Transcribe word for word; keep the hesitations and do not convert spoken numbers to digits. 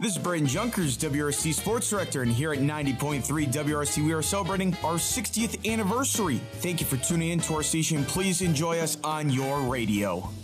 This is Braden Junkers, W R C Sports Director, and here at ninety point three W R C, we are celebrating our sixtieth anniversary. Thank you for tuning in to our station. Please enjoy us on your radio.